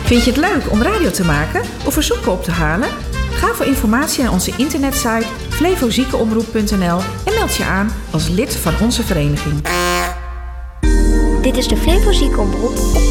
Vind je het leuk om radio te maken of verzoeken op te halen? Ga voor informatie naar onze internetsite flevoziekenomroep.nl en meld je aan als lid van onze vereniging. Dit is de Flevo Ziekenomroep